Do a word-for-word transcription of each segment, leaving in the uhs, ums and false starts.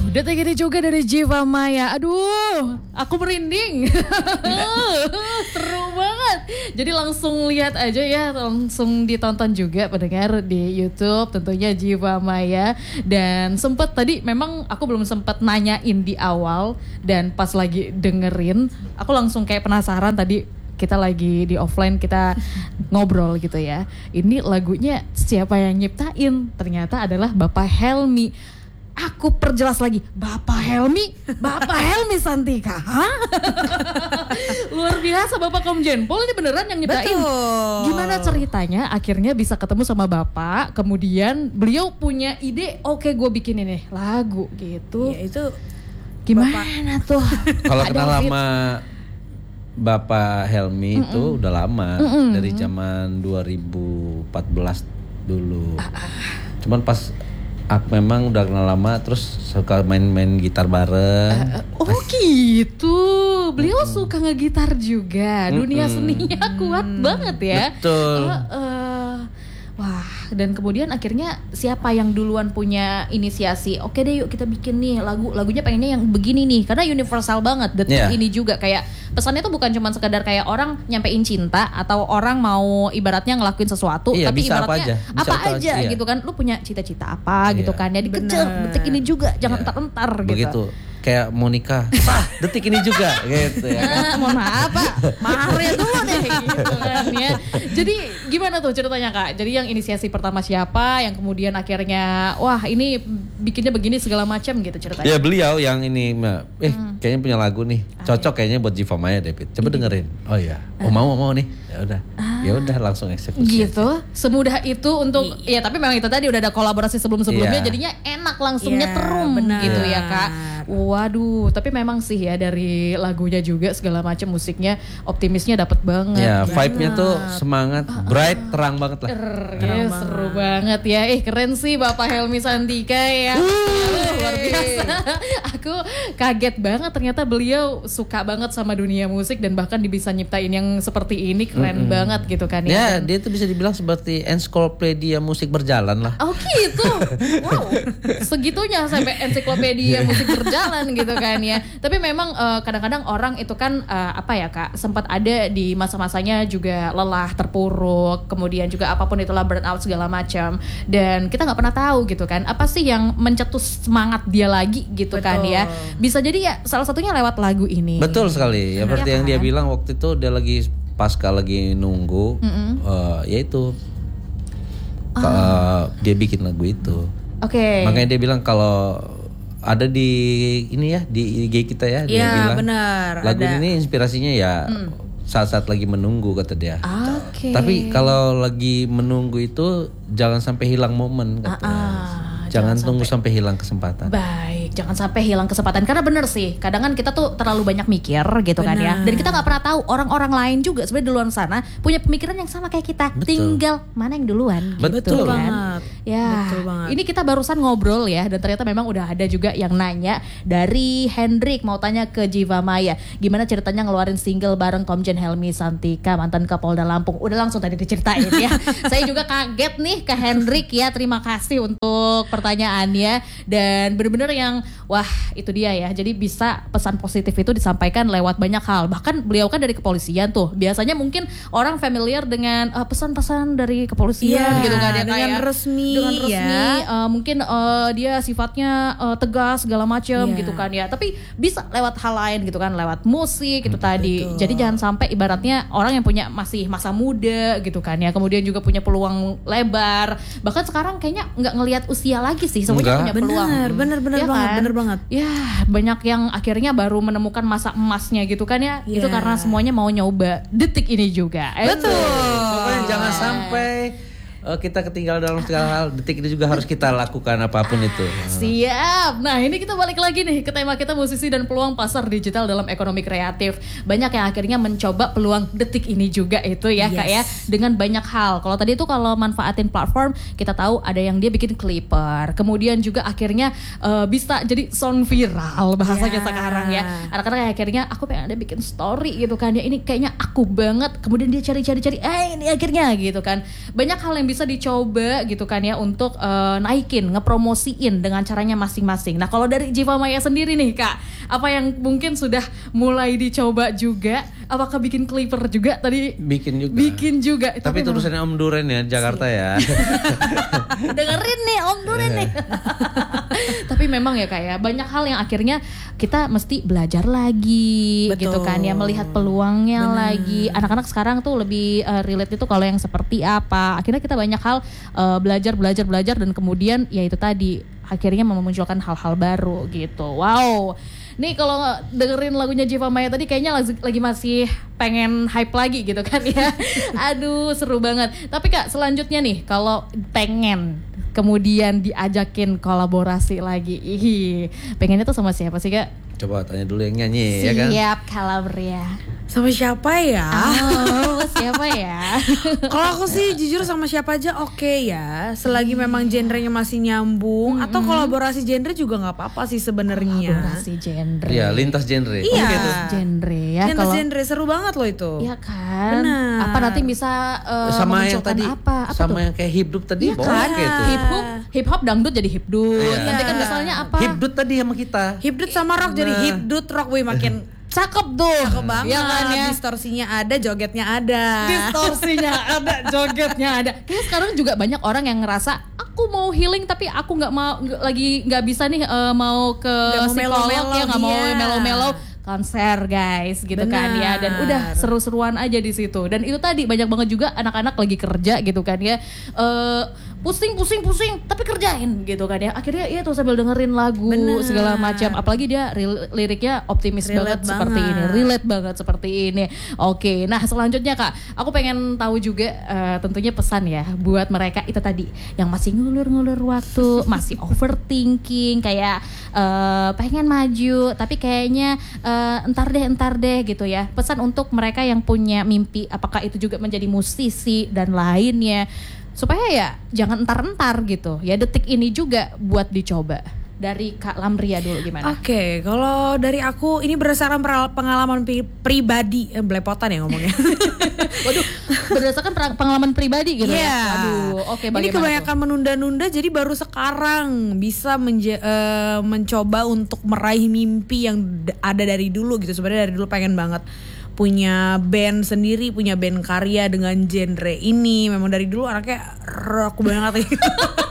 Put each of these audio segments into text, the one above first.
detik ini juga dari Jiva Maya. Aduh, aku merinding. Seru banget. Jadi langsung lihat aja ya, langsung ditonton juga pendengar di YouTube tentunya Jiva Maya. Dan sempet tadi memang aku belum sempet nanyain di awal, dan pas lagi dengerin aku langsung kayak penasaran. Tadi kita lagi di offline, kita ngobrol gitu ya. Ini lagunya siapa yang nyiptain? Ternyata adalah Bapak Helmy. Aku perjelas lagi, Bapak Helmy, Bapak Helmy Santika. Hah? Luar biasa Bapak Komjen Pol ini beneran yang nyiptain. Betul. Gimana ceritanya akhirnya bisa ketemu sama Bapak, kemudian beliau punya ide, oke gue bikin ini lagu gitu. Ya itu gimana Bapak tuh? Kalau kenal lama Bapak Helmy, mm-mm, itu udah lama, mm-mm, dari zaman dua ribu empat belas dulu. Ah, ah. Cuman pas aku memang udah kenal lama, terus suka main-main gitar bareng. Uh, oh gitu, beliau mm-hmm. suka ngegitar juga. Dunia mm-hmm. seninya kuat banget ya. Betul. Uh, uh, wah, dan kemudian akhirnya siapa yang duluan punya inisiasi? Oke deh yuk kita bikin nih lagu, lagunya pengennya yang begini nih, karena universal banget. Detik yeah. ini juga kayak pesannya tuh bukan cuma sekedar kayak orang nyampein cinta atau orang mau ibaratnya ngelakuin sesuatu, iya, tapi ibaratnya apa aja, apa aja iya. gitu kan. Lu punya cita-cita apa iya. gitu kan ya, dikejar detik ini juga, jangan entar-entar iya. gitu. Begitu. Kayak mau nikah, sah detik ini juga gitu ya. Nah, mohon maaf Pak, maharnya dulu deh gitu kan ya. Jadi gimana tuh ceritanya Kak? Jadi yang inisiasi pertama siapa, yang kemudian akhirnya wah ini bikinnya begini segala macam gitu ceritanya. Ya beliau yang ini, eh hmm. kayaknya punya lagu nih, cocok kayaknya buat Jiva Maya David. Coba dengerin. Oh iya, oh mau mau nih. Ya udah. Ah. Ya udah langsung eksekusi. Gitu. Semudah itu untuk iya. ya tapi memang itu tadi udah ada kolaborasi sebelum-sebelumnya, yeah. jadinya enak langsung yeah, nyetrum bener. Gitu ya Kak. Waduh, tapi memang sih ya dari lagunya juga segala macam musiknya optimisnya dapat banget. Ya, vibe-nya tuh semangat, bright, terang banget lah. Terang ya, banget. Seru banget ya. Eh keren sih Bapak Helmy Santika ya. Uh, luar biasa. Aku kaget banget ternyata beliau suka banget sama dunia musik dan bahkan bisa nyiptain yang seperti ini, keren mm-hmm. banget gitu kan ya. Ya, dan, dia tuh bisa dibilang seperti ensiklopedia musik berjalan lah. Oh gitu. Wow. Segitunya sampai ensiklopedia musik berjalan. Jalan gitu kan ya. Tapi memang uh, kadang-kadang orang itu kan uh, apa ya Kak, sempat ada di masa-masanya juga lelah, terpuruk, kemudian juga apapun itulah burnout segala macam. Dan kita nggak pernah tahu gitu kan, apa sih yang mencetus semangat dia lagi gitu. Betul. Kan ya. Bisa jadi ya salah satunya lewat lagu ini. Betul sekali. Ya, seperti ya, yang kan? Dia bilang waktu itu dia lagi pasca lagi nunggu, mm-hmm. uh, yaitu oh. uh, dia bikin lagu itu. Oke. Okay. Makanya dia bilang kalau ada di ini ya di I G kita ya, dia ya, bilang benar, lagu ada. Ini inspirasinya ya hmm. saat-saat lagi menunggu kata dia. Okay. Tapi kalau lagi menunggu itu jangan sampai hilang momen kata. Ah, ah. Jangan, jangan tunggu sampai, sampai hilang kesempatan. Baik, jangan sampai hilang kesempatan. Karena bener sih, kadang kan kita tuh terlalu banyak mikir gitu bener. Kan ya. Dan kita gak pernah tahu orang-orang lain juga sebenarnya di luar sana punya pemikiran yang sama kayak kita. Betul. Tinggal mana yang duluan. Betul gitu, kan? banget. Ya, betul banget. Ini kita barusan ngobrol ya. Dan ternyata memang udah ada juga yang nanya dari Hendrik, mau tanya ke Jiva Maya, gimana ceritanya ngeluarin single bareng Komjen Helmy Santika, mantan Kapolda Lampung. Udah langsung tadi diceritain ya. Saya juga kaget nih ke Hendrik ya. Terima kasih untuk pertanyaannya, dan benar-benar yang wah itu dia ya, jadi bisa pesan positif itu disampaikan lewat banyak hal. Bahkan beliau kan dari kepolisian tuh, biasanya mungkin orang familiar dengan uh, pesan-pesan dari kepolisian yeah, gitu kan ya, dengan kayak, resmi dengan resmi ya. uh, mungkin uh, dia sifatnya uh, tegas segala macam yeah. gitu kan ya, tapi bisa lewat hal lain gitu kan, lewat musik itu hmm, tadi betul. Jadi jangan sampai ibaratnya orang yang punya masih masa muda gitu kan ya, kemudian juga punya peluang lebar, bahkan sekarang kayaknya nggak ngelihat usia lagi sih, semuanya punya peluang. Bener, bener, bener ya banget, kan? bener banget. Ya, banyak yang akhirnya baru menemukan masa emasnya gitu kan ya. Yeah. Itu karena semuanya mau nyoba detik ini juga. Betul. Pokoknya jangan sampai uh, kita ketinggalan dalam segala hal. Detik ini juga harus kita lakukan apapun itu. Siap. Nah, ini kita balik lagi nih ke tema kita, musisi dan peluang pasar digital dalam ekonomi kreatif. Banyak yang akhirnya mencoba peluang detik ini juga itu ya, yes. Kak ya, dengan banyak hal. Kalau tadi itu kalau manfaatin platform, kita tahu ada yang dia bikin clipper. Kemudian juga akhirnya uh, bisa jadi sound viral bahasanya yeah. sekarang ya. Anak-anak akhirnya aku pengen ada bikin story gitu kan ya. Ini kayaknya aku banget. Kemudian dia cari-cari-cari, eh ini akhirnya gitu kan. Banyak hal yang bisa dicoba gitu kan ya untuk uh, naikin, ngepromosiin dengan caranya masing-masing. Nah kalau dari Jiva Maya sendiri nih Kak, apa yang mungkin sudah mulai dicoba juga? Apakah bikin clipper juga tadi? Bikin juga. Bikin juga. Tapi, Tapi tulisannya Om Duren ya, Jakarta ya. Dengerin nih Om Duren nih. Tapi memang ya Kak ya, banyak hal yang akhirnya kita mesti belajar lagi. Betul. Gitu kan ya, melihat peluangnya Bener. lagi. Anak-anak sekarang tuh lebih uh, relate itu kalau yang seperti apa. Akhirnya kita banyak hal uh, belajar, belajar, belajar dan kemudian ya itu tadi akhirnya memunculkan hal-hal baru gitu. Wow. Nih kalau dengerin lagunya Jiva Maya tadi kayaknya lagi, lagi masih pengen hype lagi gitu kan ya. Aduh seru banget. Tapi Kak selanjutnya nih kalau pengen kemudian diajakin kolaborasi lagi. Ih, pengennya tuh sama siapa sih Kak? Coba tanya dulu yang nyanyi. Siap, ya kan? Siap Calabria. Sama siapa ya? Oh, siapa ya? Kalau aku sih jujur sama siapa aja oke okay ya, selagi memang genrenya masih nyambung. Mm-hmm. Atau kolaborasi genre juga nggak apa-apa sih sebenarnya. Kolaborasi genre. Iya, lintas genre. Iya. Gitu. Genre ya. Lintas kalo... genre seru banget loh itu. Iya kan. Benar. Apa nanti bisa uh, sama yang tadi, apa? apa sama tuh? yang kayak hipdub tadi. Iya kan. Gitu. Hip hop, hip hop dangdut jadi hipdut. Iya. Nanti kan misalnya apa? Hipdut tadi sama kita. Hipdut sama rock nah. jadi hipdut rock wih makin cakep tuh. Cakep banget. Ya kan ya. Distorsinya ada, jogetnya ada. Distorsinya ada, jogetnya ada. Kayak sekarang juga banyak orang yang ngerasa aku mau healing tapi aku nggak mau gak, lagi nggak bisa nih uh, mau ke gak psikolog mau ya nggak mau melo-melo konser guys gitu Bener. kan ya dan udah seru-seruan aja di situ dan itu tadi banyak banget juga anak-anak lagi kerja gitu kan ya uh, pusing pusing pusing tapi kerjain gitu kan ya akhirnya ya tuh sambil dengerin lagu Bener. segala macam apalagi dia liriknya optimis banget, banget seperti ini relate banget seperti ini oke nah selanjutnya Kak aku pengen tahu juga uh, tentunya pesan ya buat mereka itu tadi yang masih ngulur-ngulur waktu masih overthinking kayak uh, pengen maju tapi kayaknya uh, entar deh entar deh gitu ya pesan untuk mereka yang punya mimpi apakah itu juga menjadi musisi dan lainnya supaya ya jangan entar-entar gitu ya detik ini juga buat dicoba dari Kak Lamria dulu gimana? Oke okay, kalau dari aku ini berdasarkan pengalaman pri- pribadi eh, belepotan ya ngomongnya. Waduh berdasarkan pengalaman pribadi gitu yeah. ya. Waduh oke okay, ini kebanyakan tuh? menunda-nunda jadi baru sekarang bisa menje- uh, mencoba untuk meraih mimpi yang d- ada dari dulu gitu sebenarnya dari dulu pengen banget punya band sendiri, punya band karya dengan genre ini. Memang dari dulu anaknya rock banget gitu.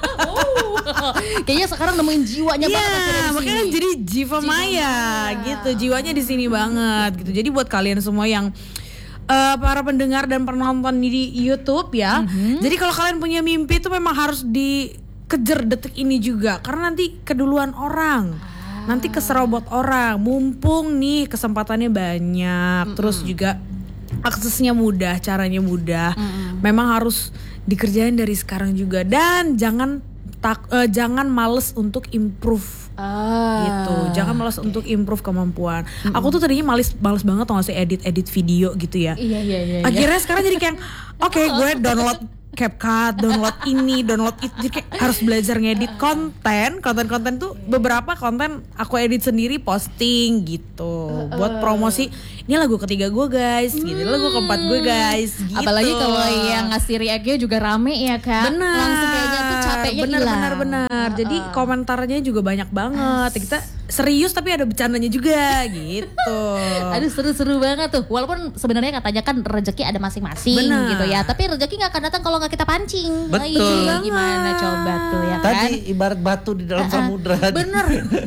Oh, kayaknya sekarang nemuin jiwanya yeah, banget di makanya sini. jadi Jiva Maya gitu. Jiwanya di sini banget gitu. Jadi buat kalian semua yang uh, para pendengar dan penonton di YouTube ya. Mm-hmm. Jadi kalau kalian punya mimpi itu memang harus dikejar detik ini juga karena nanti keduluan orang. Nanti keserobot orang, mumpung nih kesempatannya banyak, mm-hmm. terus juga aksesnya mudah, caranya mudah. Mm-hmm. Memang harus dikerjain dari sekarang juga dan jangan tak, uh, jangan males untuk improve. Ah. Gitu, jangan malas okay. untuk improve kemampuan. Mm-hmm. Aku tuh tadinya males males banget tau gak sih edit-edit video gitu ya. Iya iya iya. Akhirnya iya. sekarang jadi kayak oke okay, gue download CapCut, download ini, download itu. Jadi kayak harus belajar ngedit konten. Konten-konten tuh beberapa konten aku edit sendiri posting gitu. Buat promosi, ini lagu ketiga gue guys, gitu. Lagu keempat gue guys, gitu. Apalagi kalau yang ngasih react-nya juga rame ya Kak. Benar. Langsung kayaknya tuh capeknya hilang. Benar benar benar. Jadi komentarnya juga banyak banget. Kita serius tapi ada bercandanya juga gitu. Aduh seru-seru banget tuh. Walaupun sebenarnya katanya kan rezeki ada masing-masing Bener. gitu ya. Tapi rezeki gak akan datang kalau gak kita pancing. Betul. Ay, gimana coba tuh ya kan. Tadi ibarat batu di dalam uh-uh. samudra. Bener.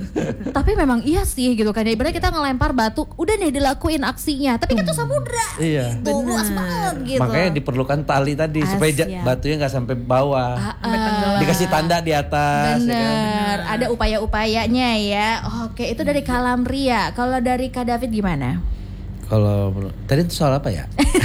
Tapi memang iya sih gitu kan. Ibarat kita ngelempar batu, udah nih dilakuin aksinya. Tapi kan tuh samudra. Iya. Tuh luas banget gitu. Makanya diperlukan tali tadi As, supaya ja- batunya gak sampai bawah. Uh-uh. Dikasih tanda di atas. Bener. Ya kan? Ada upaya-upayanya ya. Oke itu dari Kak Lamria. Kalau dari Kak David gimana? Kalau tadi itu soal apa ya?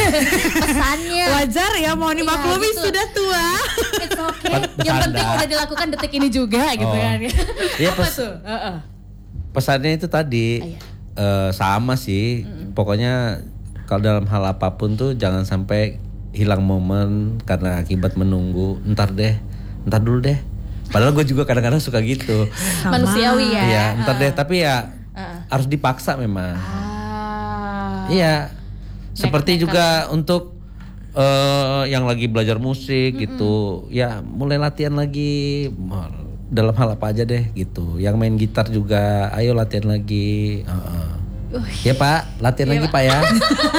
Pesannya. Wajar ya mau dimaklumi gitu. Sudah tua. It's okay. Yang penting udah dilakukan detik ini juga gitu oh. kan. Iya apa pes- tuh? Uh-uh. Pesannya itu tadi oh, iya. uh, sama sih. Mm-hmm. Pokoknya kalau dalam hal apapun tuh jangan sampai hilang momen karena akibat menunggu. Ntar deh, ntar dulu deh. Padahal gue juga kadang-kadang suka gitu. Sama. Manusiawi ya. Iya, ntar uh. deh. Tapi ya uh. harus dipaksa memang. Ah. Iya. Seperti Nek-nekan. juga untuk eh, yang lagi belajar musik gitu, ya mulai latihan lagi dalam hal apa aja deh gitu. Yang main gitar juga, ayo latihan lagi. Uh-uh. Ya Pak, latihan lagi Pak ya.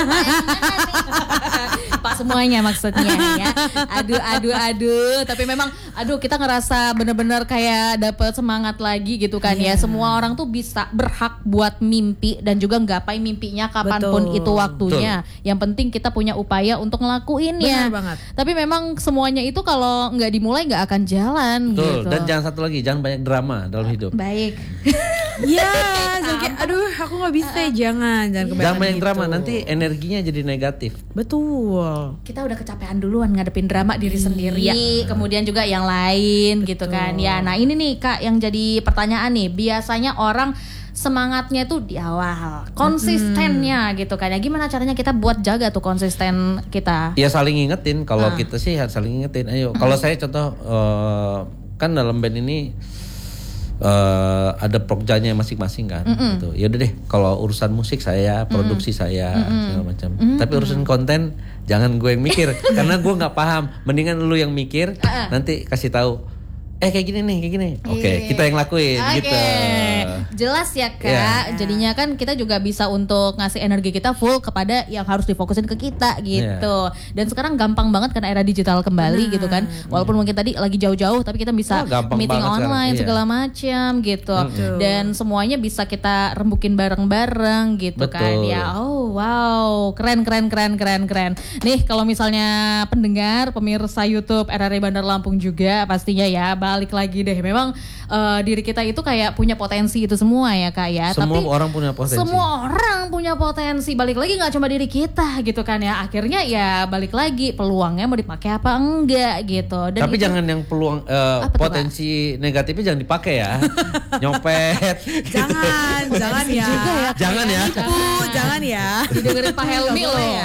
Pak semuanya maksudnya ya. Aduh aduh aduh, tapi memang aduh kita ngerasa bener-bener kayak dapet semangat lagi gitu kan yeah. ya. Semua orang tuh bisa berhak buat mimpi dan juga nggapai mimpinya kapanpun Betul. itu waktunya. Betul. Yang penting kita punya upaya untuk ngelakuinnya. Benar banget. Tapi memang semuanya itu kalau nggak dimulai nggak akan jalan. Betul. Gitu. Dan jangan satu lagi, jangan banyak drama dalam hidup. Baik. Ya, kayak aduh aku nggak bisa, jangan, jangan kebanyakan Jangan banyak gitu. drama, nanti energinya jadi negatif. Betul. Kita udah kecapean duluan ngadepin drama diri sendiri, kemudian juga yang lain gitu kan ya. Nah ini nih Kak yang jadi pertanyaan nih, biasanya orang semangatnya tuh di awal, konsistennya gitu kan ya. Gimana caranya kita buat jaga tuh konsisten kita? Ya saling ingetin, kalau Ah. kita sih harus saling ingetin. Ayo, kalau saya contoh eh, kan dalam band ini eh, ada prokjanya masing-masing kan. Gitu. Ya udah deh, kalau urusan musik saya, produksi saya, segala macam. Tapi urusan konten jangan gue yang mikir, karena gue nggak paham. Mendingan lu yang mikir, nanti kasih tahu. Eh kayak gini nih, kayak gini. Oke, Iya. kita yang lakuin Oke, gitu. jelas ya Kak. Iya. Jadinya kan kita juga bisa untuk ngasih energi kita full kepada yang harus difokusin ke kita gitu. Dan sekarang gampang banget karena era digital kembali gitu kan. Walaupun mungkin tadi lagi jauh-jauh, tapi kita bisa Wah, gampang meeting banget sekarang, online iya. segala macam gitu. Dan semuanya bisa kita rembukin bareng-bareng gitu kan. Betul. Ya, oh wow, keren keren keren keren keren. Nih kalau misalnya pendengar, pemirsa YouTube R R I Bandar Lampung juga pastinya ya balik lagi deh. Memang uh, diri kita itu kayak punya potensi itu semua ya Kak ya. Semua Tapi orang punya potensi. semua orang punya potensi. Balik lagi nggak cuma diri kita gitu kan ya. Akhirnya ya balik lagi peluangnya mau dipakai apa enggak gitu. Dan Tapi itu- jangan yang peluang eh, Apa tuh, potensi negatifnya jangan dipakai ya. Nyopet. Jangan, jangan ya. Jangan ya. Tipu, jangan ya. didengerin Pak Helmi Nggak loh. boleh ya.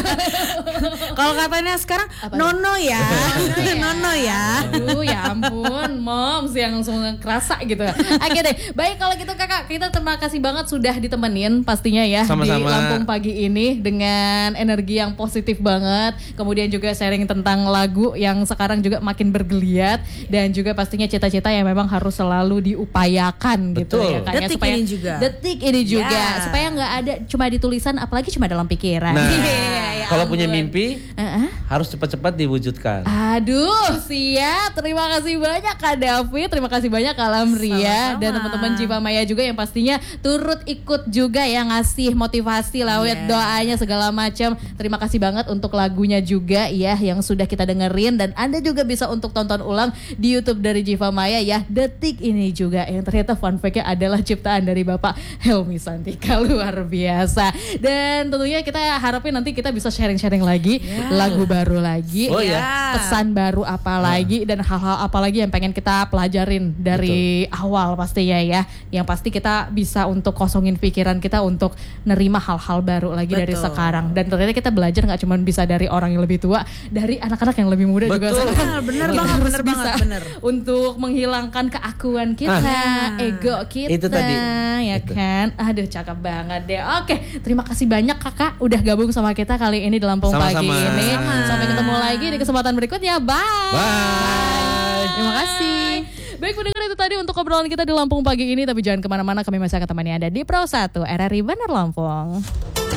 Kalau katanya sekarang nono ya, nono ya. Aduh ya ampun, moms yang langsung kerasa gitu. Oke deh, baik kalau gitu Kakak, kita terima kasih banget sudah ditemenin pastinya ya Sama-sama. di Lampung pagi ini dengan energi yang positif banget. Kemudian juga sharing tentang lagu yang sekarang juga makin bergeliat dan juga pastinya cita-cita yang memang harus selalu diupayakan gitu Betul. ya Kak, ya. Detik Supaya- ini juga. Detik ini juga Ya. supaya nggak ada cuma di tulisan, apalagi cuma dalam pikiran. Nah, Ya kalau punya ampun. mimpi Uh-uh. harus cepat-cepat diwujudkan. Aduh, siap. Terima kasih banyak Kak David, terima kasih banyak Kak Lamria Sama-sama. dan teman-teman Jiwa Maya juga yang pastinya turut ikut juga ya ngasih motivasi lewat Yeah. doanya segala macam. Terima kasih banget untuk lagunya juga ya yang sudah kita dengerin, dan Anda juga bisa untuk tonton ulang di YouTube dari Jiwa Maya ya. Detik ini juga yang ternyata fun fact-nya adalah ciptaan dari Bapak Helmi Santika, luar biasa. Dan tentunya kita harapin nanti kita bisa sharing-sharing lagi lagu baru lagi. Oh, ya. Pesan baru apa lagi dan hal-hal apa lagi yang pengen kita pelajarin dari awal pastinya ya. Yang pasti kita bisa untuk kosongin pikiran kita untuk nerima hal-hal baru lagi dari Betul. sekarang. Dan ternyata kita belajar nggak cuma bisa dari orang yang lebih tua, dari anak-anak yang lebih muda juga. Betul. sekarang. Bener Kita banget, harus bener bisa banget, bener. untuk menghilangkan keakuan kita, Ah. ego kita, Itu tadi. ya Itu. kan. Aduh cakep banget deh. Oke, terima kasih banyak Kakak udah gabung sama kita kali ini di Lampung Pagi Sama-sama. ini. Sama. Sampai ketemu lagi di kesempatan berikutnya. Bye. Bye. Terima kasih. Baik pendengar, itu tadi untuk obrolan kita di Lampung Pagi ini. Tapi jangan kemana-mana, kami masih akan temani Anda di Pro satu R R I Bandar Lampung.